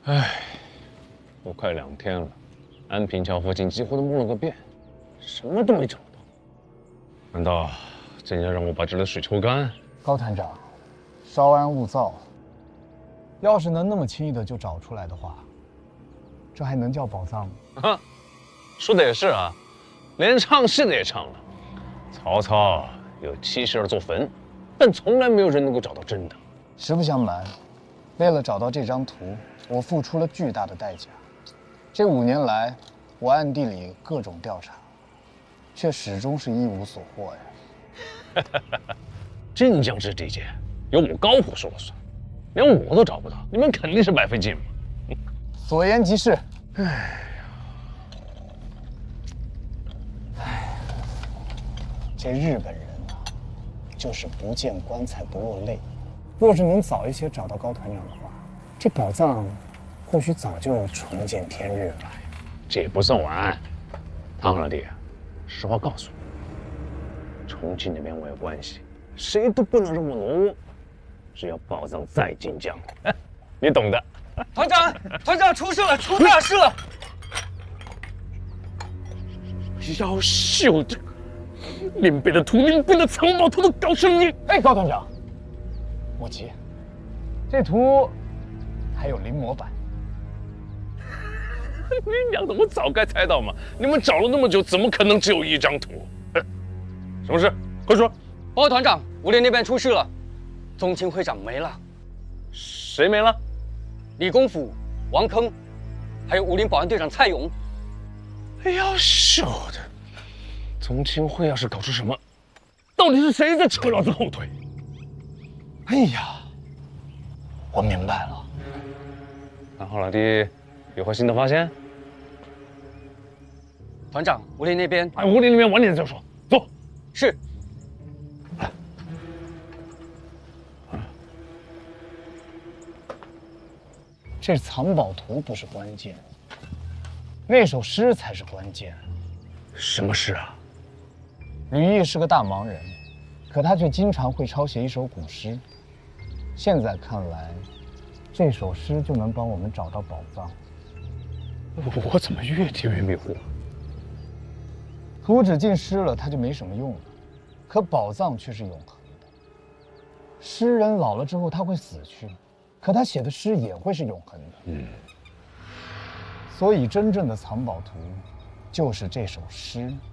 唉，都快2天了，安平桥附近几乎都摸了个遍，什么都没找到。难道真要让我把这里的水抽干？ 高团长，稍安勿躁。要是能那么轻易的就找出来的话，这还能叫宝藏吗？ 啊，说的也是啊，连唱戏的也唱了。曹操有72座坟，但从来没有人能够找到真的。 实不相瞒，为了找到这张图，我付出了巨大的代价。这5年来，我暗地里各种调查，却始终是一无所获呀。 镇江这地界由我高虎说了算，连我都找不到，你们肯定是白费劲嘛。 所言极是。这日本人啊，就是不见棺材不落泪。若是能早一些找到高团长的话，这宝藏或许早就重见天日了。 这也不算晚，唐老弟，实话告诉你，重庆那边我有关系，谁都不能让我挪窝。只要宝藏在晋江，你懂的。 团长出事了，出大事了！ 要秀的，林北的图，林北的藏宝图都搞成你！ 哎，高团长，莫急，这图还有临摹版。 你娘的，我早该猜到嘛！你们找了那么久，怎么可能只有一张图？什么事？快说！ 报告团长，武林那边出事了，宗庆会长没了， 谁没了？ 李公甫、王铿，还有武林保安队长蔡勇。 哎呀，秀的！宗庆会要是搞出什么，到底是谁在扯老子后腿？ 哎呀，我明白了。 然后老弟有何新的发现？ 团长，武林那边…… 哎，武林那边晚点再说。走。 是。 这藏宝图不是关键，那首诗才是关键。 什么诗啊？ 吕毅是个大忙人，可他却经常会抄写一首古诗。现在看来，这首诗就能帮我们找到宝藏。 我怎么越听越迷糊？ 图纸浸湿了，它就没什么用了，可宝藏却是永恒的。诗人老了之后他会死去，可他写的诗也会是永恒的。所以真正的藏宝图，就是这首诗。